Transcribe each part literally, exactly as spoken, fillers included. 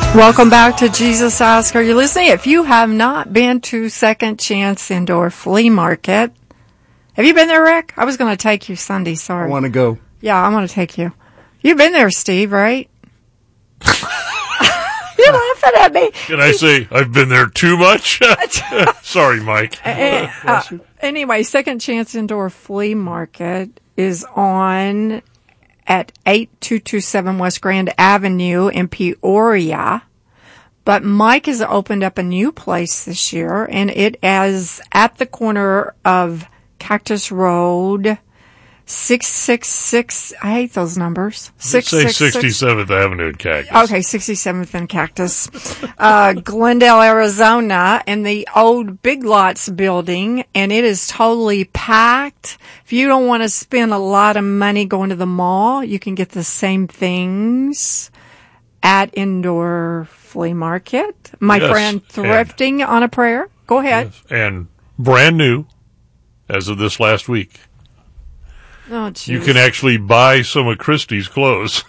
Welcome back to Jesus Ask. Are you listening? If you have not been to Second Chance Indoor Flea Market, have you been there, Rick? I was going to take you Sunday, sorry. I want to go. Yeah, I want to take you. You've been there, Steve, right? You're laughing at me. Can I say I've been there too much? Sorry, Mike. Uh, uh, anyway, Second Chance Indoor Flea Market is on at eight two two seven West Grand Avenue in Peoria. But Mike has opened up a new place this year, and it is at the corner of Cactus Road, six six six, I hate those numbers. Let's say sixty-seventh Avenue and Cactus. Okay, sixty-seventh and Cactus. Uh, Glendale, Arizona, in the old Big Lots building, and it is totally packed. If you don't want to spend a lot of money going to the mall, you can get the same things at Indoor Flea Market. My yes, friend Thrifting on a Prayer. Go ahead. Yes, and brand new as of this last week. Oh, geez. You can actually buy some of Christie's clothes.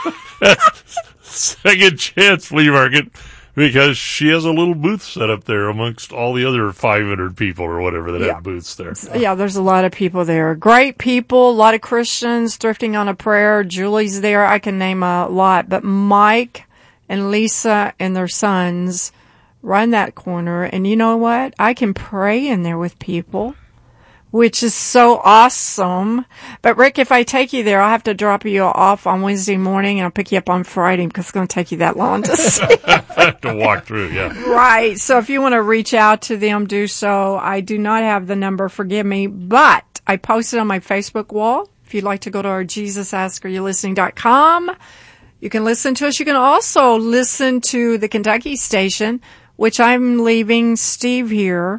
Second Chance Flea Market, because she has a little booth set up there amongst all the other five hundred people or whatever that yeah. have booths there. Yeah, there's a lot of people there. Great people, a lot of Christians, Thrifting on a Prayer. Julie's there. I can name a lot. But Mike and Lisa and their sons run that corner. And you know what? I can pray in there with people, which is so awesome. But, Rick, if I take you there, I'll have to drop you off on Wednesday morning, and I'll pick you up on Friday because it's going to take you that long to see. To walk through, yeah. Right. So if you want to reach out to them, do so. I do not have the number, forgive me, but I posted on my Facebook wall. If you'd like to go to our Jesus Ask Are You Listening dot com, you can listen to us. You can also listen to the Kentucky station, which I'm leaving Steve here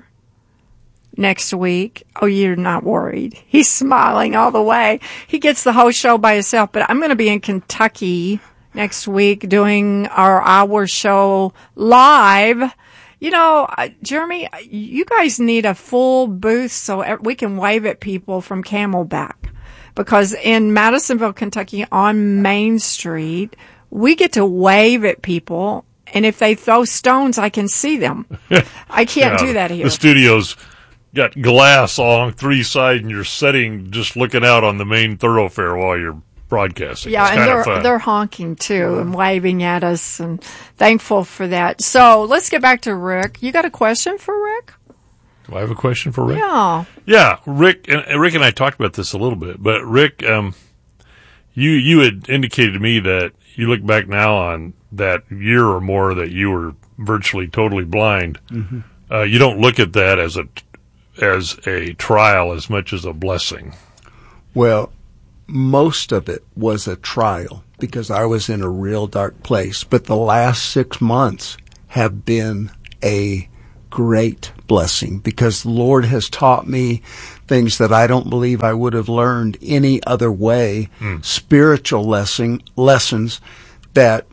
next week. Oh, you're not worried. He's smiling all the way. He gets the whole show by himself, but I'm going to be in Kentucky next week doing our hour show live. You know, uh, Jeremy, you guys need a full booth so we can wave at people from Camelback. Because in Madisonville, Kentucky, on Main Street, we get to wave at people, and if they throw stones, I can see them. I can't yeah, do that here. The studio's got glass along three sides, and you're sitting just looking out on the main thoroughfare while you're broadcasting. Yeah, it's and they're fun. they're honking too and waving at us, and thankful for that. So let's get back to Rick. You got a question for Rick? Do I have a question for Rick? Yeah. Yeah, Rick and Rick and I talked about this a little bit, but Rick, um, you you had indicated to me that you look back now on that year or more that you were virtually totally blind. Mm-hmm. Uh, you don't look at that as a as a trial as much as a blessing. Well, most of it was a trial because I was in a real dark place. But the last six months have been a great blessing because the Lord has taught me things that I don't believe I would have learned any other way, mm. spiritual lesson, lessons that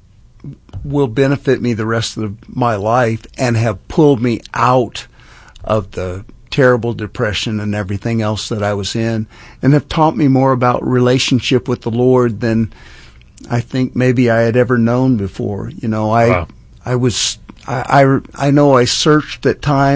will benefit me the rest of my life and have pulled me out of the terrible depression and everything else that I was in, and have taught me more about relationship with the Lord than I think maybe I had ever known before. You know, I, wow. I was, I, I, I know I searched at times.